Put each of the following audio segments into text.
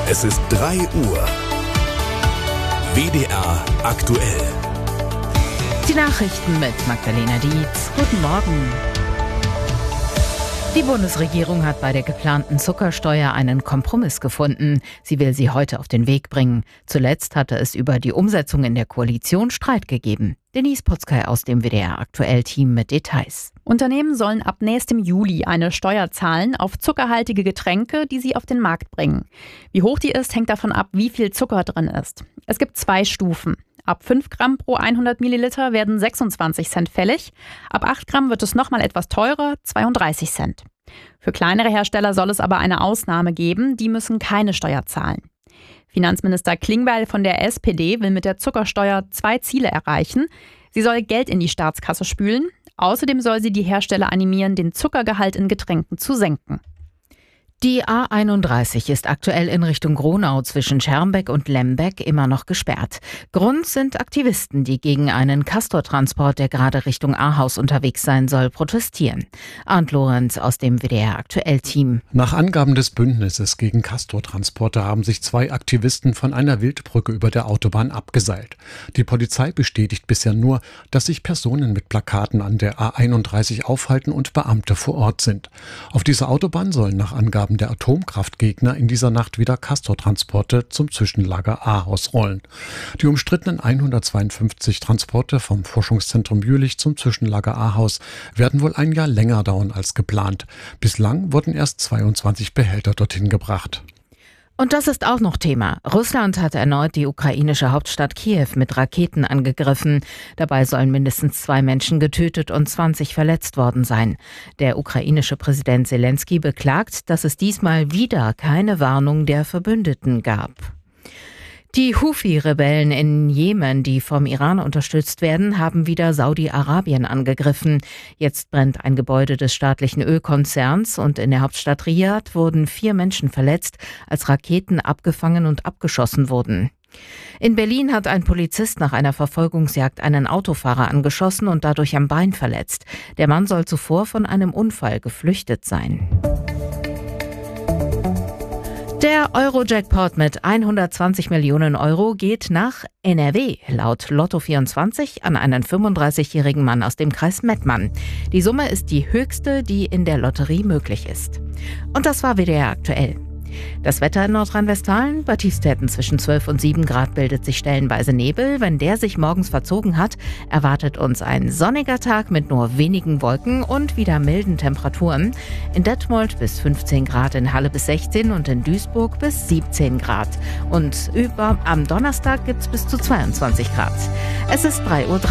Es ist 3 Uhr. WDR aktuell. Die Nachrichten mit Magdalena Dietz. Guten Morgen. Die Bundesregierung hat bei der geplanten Zuckersteuer einen Kompromiss gefunden. Sie will sie heute auf den Weg bringen. Zuletzt hatte es über die Umsetzung in der Koalition Streit gegeben. Denise Potzkei aus dem WDR-Aktuell-Team mit Details. Unternehmen sollen ab nächstem Juli eine Steuer zahlen auf zuckerhaltige Getränke, die sie auf den Markt bringen. Wie hoch die ist, hängt davon ab, wie viel Zucker drin ist. Es gibt 2 Stufen. Ab 5 Gramm pro 100 Milliliter werden 26 Cent fällig. Ab 8 Gramm wird es nochmal etwas teurer, 32 Cent. Für kleinere Hersteller soll es aber eine Ausnahme geben, die müssen keine Steuer zahlen. Finanzminister Klingbeil von der SPD will mit der Zuckersteuer 2 Ziele erreichen. Sie soll Geld in die Staatskasse spülen. Außerdem soll sie die Hersteller animieren, den Zuckergehalt in Getränken zu senken. Die A31 ist aktuell in Richtung Gronau zwischen Schermbeck und Lembeck immer noch gesperrt. Grund sind Aktivisten, die gegen einen Castortransport, der gerade Richtung Ahaus unterwegs sein soll, protestieren. Arndt Lorenz aus dem WDR-Aktuell-Team. Nach Angaben des Bündnisses gegen Castortransporte haben sich 2 Aktivisten von einer Wildbrücke über der Autobahn abgeseilt. Die Polizei bestätigt bisher nur, dass sich Personen mit Plakaten an der A31 aufhalten und Beamte vor Ort sind. Auf dieser Autobahn sollen nach Angaben der Atomkraftgegner in dieser Nacht wieder Castortransporte zum Zwischenlager Ahaus rollen. Die umstrittenen 152 Transporte vom Forschungszentrum Jülich zum Zwischenlager Ahaus werden wohl ein Jahr länger dauern als geplant. Bislang wurden erst 22 Behälter dorthin gebracht. Und das ist auch noch Thema. Russland hat erneut die ukrainische Hauptstadt Kiew mit Raketen angegriffen. Dabei sollen mindestens 2 Menschen getötet und 20 verletzt worden sein. Der ukrainische Präsident Zelensky beklagt, dass es diesmal wieder keine Warnung der Verbündeten gab. Die Houthi-Rebellen in Jemen, die vom Iran unterstützt werden, haben wieder Saudi-Arabien angegriffen. Jetzt brennt ein Gebäude des staatlichen Ölkonzerns und in der Hauptstadt Riad wurden 4 Menschen verletzt, als Raketen abgefangen und abgeschossen wurden. In Berlin hat ein Polizist nach einer Verfolgungsjagd einen Autofahrer angeschossen und dadurch am Bein verletzt. Der Mann soll zuvor von einem Unfall geflüchtet sein. Der Euro-Jackpot mit 120 Millionen Euro geht nach NRW, laut Lotto24 an einen 35-jährigen Mann aus dem Kreis Mettmann. Die Summe ist die höchste, die in der Lotterie möglich ist. Und das war WDR aktuell. Das Wetter in Nordrhein-Westfalen: bei Tiefstwerten zwischen 12 und 7 Grad bildet sich stellenweise Nebel. Wenn der sich morgens verzogen hat, erwartet uns ein sonniger Tag mit nur wenigen Wolken und wieder milden Temperaturen. In Detmold bis 15 Grad, in Halle bis 16 und in Duisburg bis 17 Grad. Und am Donnerstag gibt es bis zu 22 Grad. Es ist 3:03 Uhr.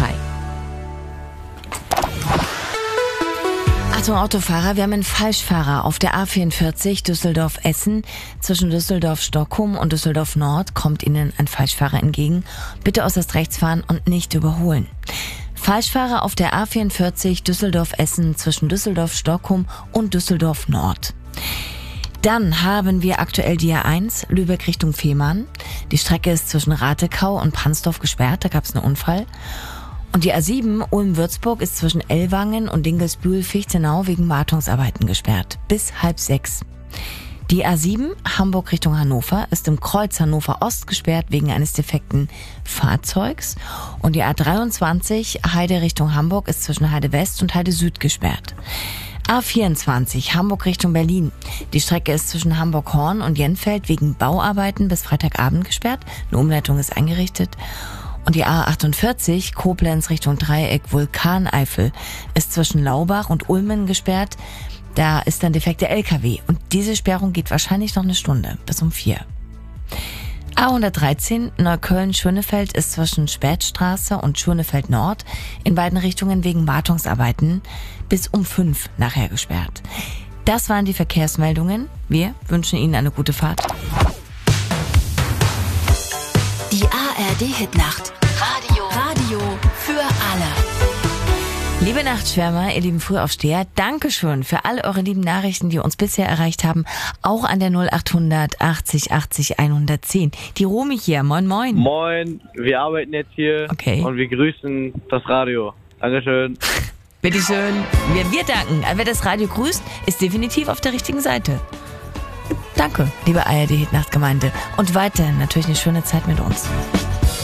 Achtung Autofahrer, wir haben einen Falschfahrer auf der A44 Düsseldorf-Essen. Zwischen Düsseldorf-Stockholm und Düsseldorf-Nord kommt Ihnen ein Falschfahrer entgegen. Bitte äußerst rechts fahren und nicht überholen. Falschfahrer auf der A44 Düsseldorf-Essen zwischen Düsseldorf-Stockholm und Düsseldorf-Nord. Dann haben wir aktuell die A1 Lübeck Richtung Fehmarn. Die Strecke ist zwischen Ratekau und Pansdorf gesperrt, da gab es einen Unfall. Und die A7 Ulm-Würzburg ist zwischen Ellwangen und Dingelsbühl-Fichtenau wegen Wartungsarbeiten gesperrt. Bis 5:30. Die A7 Hamburg Richtung Hannover ist im Kreuz Hannover Ost gesperrt wegen eines defekten Fahrzeugs. Und die A23 Heide Richtung Hamburg ist zwischen Heide West und Heide Süd gesperrt. A24 Hamburg Richtung Berlin. Die Strecke ist zwischen Hamburg-Horn und Jenfeld wegen Bauarbeiten bis Freitagabend gesperrt. Eine Umleitung ist eingerichtet. Und die A48 Koblenz Richtung Dreieck Vulkaneifel ist zwischen Laubach und Ulmen gesperrt. Da ist ein defekter LKW und diese Sperrung geht wahrscheinlich noch eine Stunde, bis um 4. A113 Neukölln-Schönefeld ist zwischen Spätstraße und Schönefeld Nord in beiden Richtungen wegen Wartungsarbeiten bis um 5 nachher gesperrt. Das waren die Verkehrsmeldungen. Wir wünschen Ihnen eine gute Fahrt. Die ARD-Hitnacht. Radio für alle. Liebe Nachtschwärmer, ihr lieben Frühaufsteher, Dankeschön für alle eure lieben Nachrichten, die uns bisher erreicht haben. Auch an der 0800 80 80 110. Die Romy hier, moin moin. Moin, wir arbeiten jetzt hier und wir grüßen das Radio. Dankeschön. Bitteschön. Wir danken. Wer das Radio grüßt, ist definitiv auf der richtigen Seite. Danke, liebe ARD Hitnachtgemeinde. Und weiterhin natürlich eine schöne Zeit mit uns.